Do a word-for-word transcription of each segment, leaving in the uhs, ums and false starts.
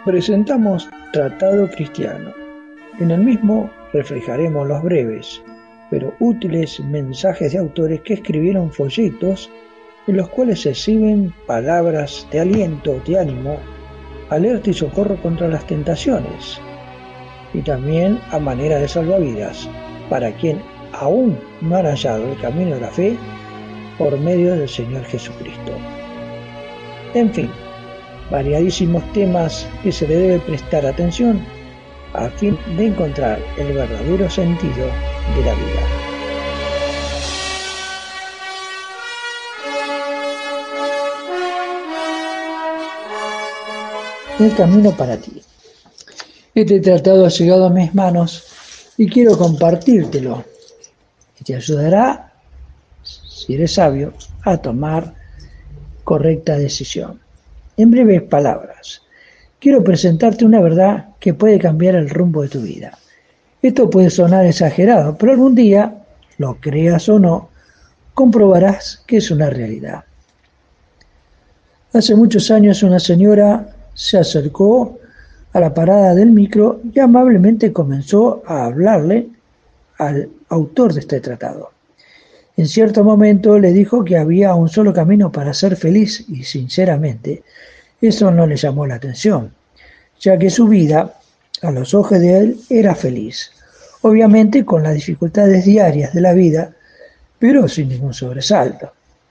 Presentamos Tratado Cristiano. En el mismo reflejaremos los breves, pero útiles mensajes de autores que escribieron folletos en los cuales se exhiben palabras de aliento, de ánimo, alerta y socorro contra las tentaciones, y también a manera de salvavidas para quien aún no han hallado el camino de la fe por medio del Señor Jesucristo. En fin, variadísimos temas que se le debe prestar atención a fin de encontrar el verdadero sentido de la vida. El camino para ti. Este tratado ha llegado a mis manos y quiero compartírtelo. Y te ayudará, si eres sabio, a tomar correcta decisión. En breves palabras, quiero presentarte una verdad que puede cambiar el rumbo de tu vida. Esto puede sonar exagerado, pero algún día, lo creas o no, comprobarás que es una realidad. Hace muchos años una señora se acercó a la parada del micro y amablemente comenzó a hablarle al autor de este tratado. En cierto momento le dijo que había un solo camino para ser feliz y, sinceramente, eso no le llamó la atención, ya que su vida, a los ojos de él, era feliz, obviamente con las dificultades diarias de la vida, pero sin ningún sobresalto.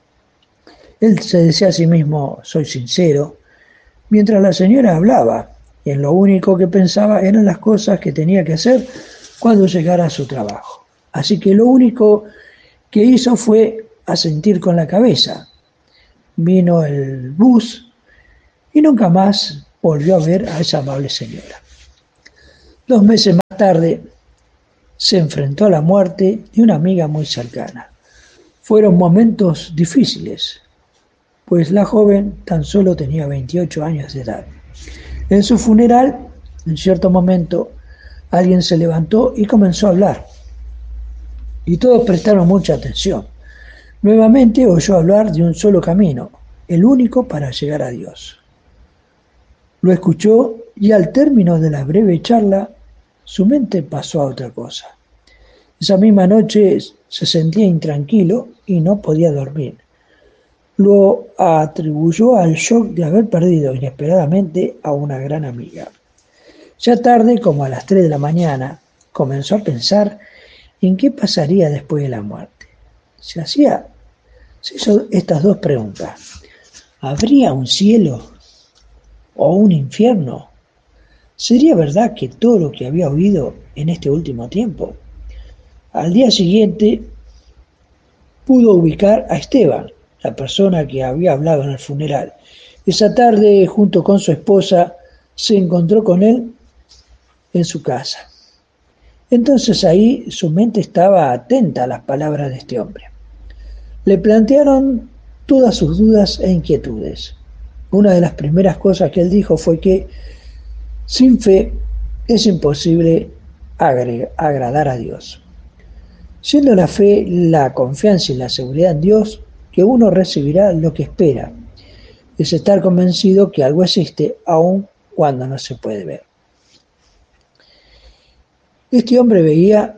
Él se decía a sí mismo, soy sincero, mientras la señora hablaba, y en lo único que pensaba eran las cosas que tenía que hacer cuando llegara a su trabajo. Así que lo único que hizo fue asentir con la cabeza. Vino el bus y nunca más volvió a ver a esa amable señora. Dos meses más tarde se enfrentó a la muerte de una amiga muy cercana. Fueron momentos difíciles, pues la joven tan solo tenía veintiocho años de edad. En su funeral, en cierto momento, alguien se levantó y comenzó a hablar. Y todos prestaron mucha atención. Nuevamente oyó hablar de un solo camino, el único para llegar a Dios. Lo escuchó y al término de la breve charla, su mente pasó a otra cosa. Esa misma noche se sentía intranquilo y no podía dormir. Lo atribuyó al shock de haber perdido inesperadamente a una gran amiga. Ya tarde, como a las tres de la mañana, comenzó a pensar en qué pasaría después de la muerte. Se hacía, se hizo estas dos preguntas. ¿Habría un cielo o un infierno? ¿Sería verdad que todo lo que había oído en este último tiempo? Al día siguiente pudo ubicar a Esteban, la persona que había hablado en el funeral. Esa tarde, junto con su esposa, se encontró con él en su casa. Entonces ahí su mente estaba atenta a las palabras de este hombre. Le plantearon todas sus dudas e inquietudes. Una de las primeras cosas que él dijo fue que sin fe es imposible agradar a Dios. Siendo la fe, la confianza y la seguridad en Dios, que uno recibirá lo que espera. Es estar convencido que algo existe aun cuando no se puede ver. Este hombre veía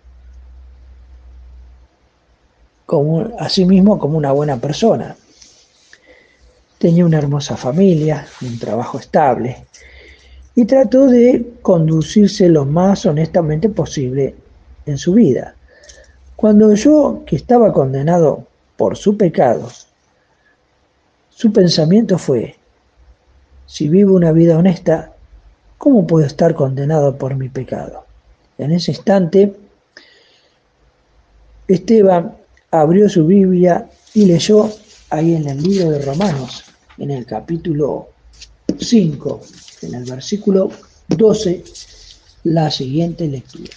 como, a sí mismo como una buena persona. Tenía una hermosa familia, un trabajo estable y trató de conducirse lo más honestamente posible en su vida. Cuando oyó que estaba condenado por su pecado, su pensamiento fue, si vivo una vida honesta, ¿cómo puedo estar condenado por mi pecado? En ese instante, Esteban abrió su Biblia y leyó ahí en el libro de Romanos, en el capítulo cinco, en el versículo doce, la siguiente lectura.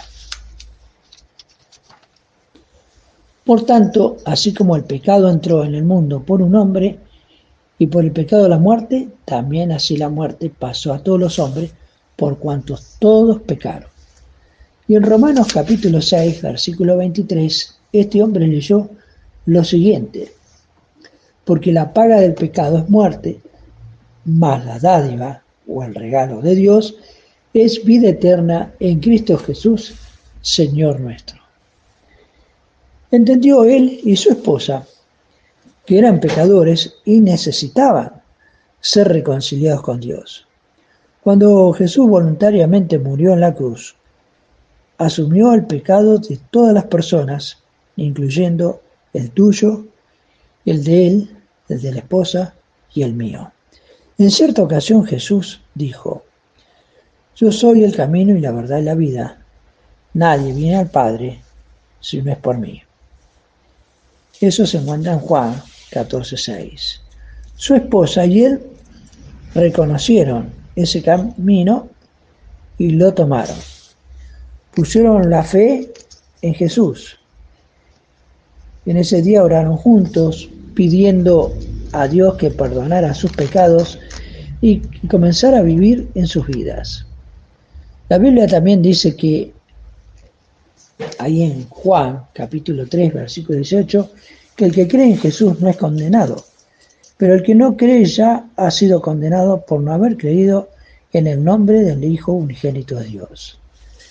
Por tanto, así como el pecado entró en el mundo por un hombre, y por el pecado la muerte, también así la muerte pasó a todos los hombres, por cuantos todos pecaron. Y en Romanos capítulo seis, versículo veintitrés, este hombre leyó lo siguiente: porque la paga del pecado es muerte, mas la dádiva o el regalo de Dios, es vida eterna en Cristo Jesús, Señor nuestro. Entendió él y su esposa que eran pecadores y necesitaban ser reconciliados con Dios. Cuando Jesús voluntariamente murió en la cruz, asumió el pecado de todas las personas, incluyendo el tuyo, el de él, el de la esposa y el mío. En cierta ocasión Jesús dijo: yo soy el camino y la verdad y la vida. Nadie viene al Padre si no es por mí. Eso se encuentra en Juan catorce seis. Su esposa y él reconocieron ese camino y lo tomaron. Pusieron la fe en Jesús. En ese día oraron juntos, pidiendo a Dios que perdonara sus pecados y comenzara a vivir en sus vidas. La Biblia también dice que ahí en Juan capítulo tres versículo dieciocho, que el que cree en Jesús no es condenado, pero el que no cree ya ha sido condenado por no haber creído en el nombre del Hijo unigénito de Dios.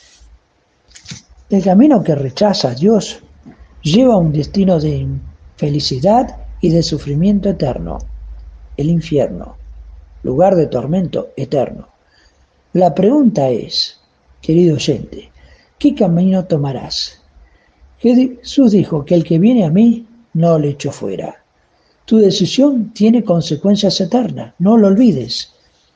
El camino que rechaza a Dios lleva a un destino de infelicidad y de sufrimiento eterno, el infierno, lugar de tormento eterno. La pregunta es, querido oyente, ¿qué camino tomarás? Jesús dijo que el que viene a mí no le echo fuera. Tu decisión tiene consecuencias eternas, no lo olvides.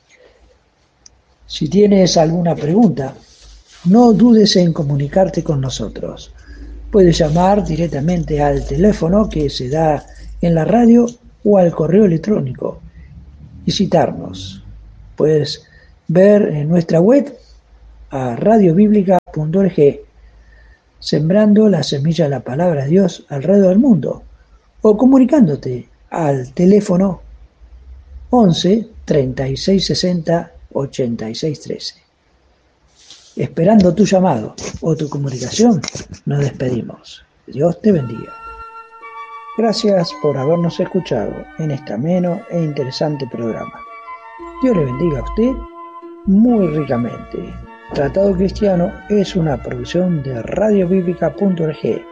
Si tienes alguna pregunta, no dudes en comunicarte con nosotros. Puedes llamar directamente al teléfono que se da en la radio o al correo electrónico y citarnos. Puedes ver en nuestra web a radio bíblica punto org, sembrando la semilla de la palabra de Dios alrededor del mundo, o comunicándote al teléfono once treinta y seis sesenta ochenta y seis trece. Esperando tu llamado o tu comunicación, nos despedimos. Dios te bendiga. Gracias por habernos escuchado en este ameno e interesante programa. Dios le bendiga a usted muy ricamente. Tratado Cristiano es una producción de radio bíblica punto org.